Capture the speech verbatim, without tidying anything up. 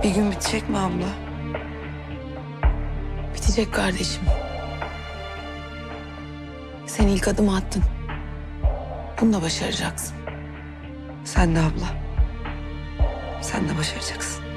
Bir gün bitecek mi abla? Bitecek kardeşim. Sen ilk adımı attın. Bunu da başaracaksın. Sen de abla. Sen de başaracaksın.